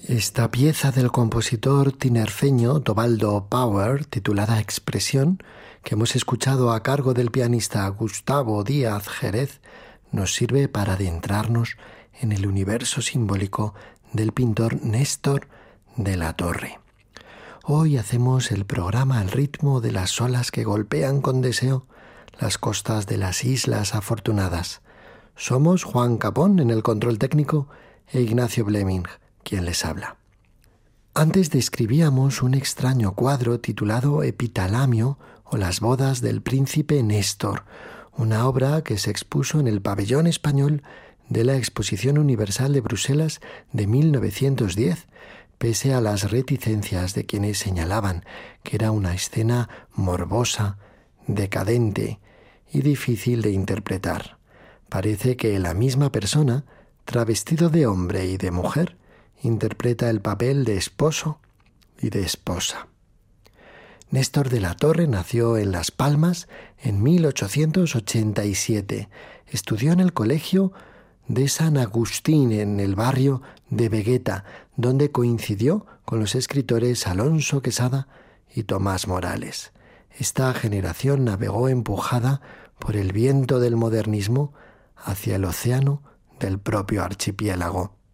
Esta pieza del compositor tinerfeño Tobaldo Power, titulada Expresión, que hemos escuchado a cargo del pianista Gustavo Díaz Jerez, nos sirve para adentrarnos en el universo simbólico del pintor Néstor de la Torre. Hoy hacemos el programa al ritmo de las olas que golpean con deseo las costas de las Islas Afortunadas. Somos Juan Capón en el control técnico e Ignacio Bleming, quien les habla. Antes describíamos un extraño cuadro titulado Epitalamio o las bodas del príncipe Néstor, una obra que se expuso en el pabellón español de la Exposición Universal de Bruselas de 1910, pese a las reticencias de quienes señalaban que era una escena morbosa, decadente y difícil de interpretar. Parece que la misma persona, travestido de hombre y de mujer, interpreta el papel de esposo y de esposa. Néstor de la Torre nació en Las Palmas en 1887. Estudió en el colegio de San Agustín, en el barrio de Vegueta, donde coincidió con los escritores Alonso Quesada y Tomás Morales. Esta generación navegó empujada por el viento del modernismo hacia el océano del propio archipiélago.